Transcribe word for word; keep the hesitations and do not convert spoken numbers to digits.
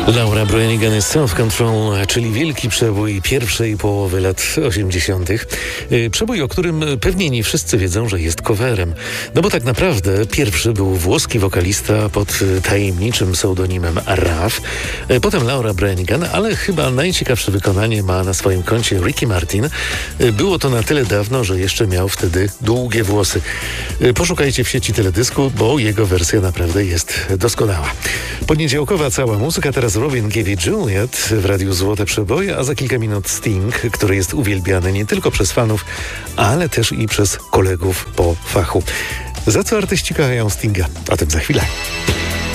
Laura Branigan jest Self Control, czyli wielki przebój pierwszej połowy lat osiemdziesiątych. Przebój, o którym pewnie nie wszyscy wiedzą, że jest coverem. No bo tak naprawdę pierwszy był włoski wokalista pod tajemniczym pseudonimem Raf. Potem Laura Branigan, ale chyba najciekawsze wykonanie ma na swoim koncie Ricky Martin. Było to na tyle dawno, że jeszcze miał wtedy długie włosy. Poszukajcie w sieci teledysku, bo jego wersja naprawdę jest doskonała. Poniedziałkowa cała muzyka, teraz Robin Give It Juliet w Radiu Złote Przeboje, a za kilka minut Sting, który jest uwielbiany nie tylko przez fanów, ale też i przez kolegów po fachu. Za co artyści kochają Stinga? O tym za chwilę.